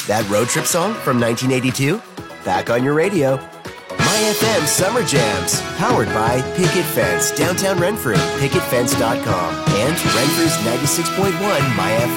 That road trip song from 1982? Back on your radio. My FM Summer Jams, powered by Picket Fence, downtown Renfrew, picketfence.com, and Renfrew's 96.1 My FM.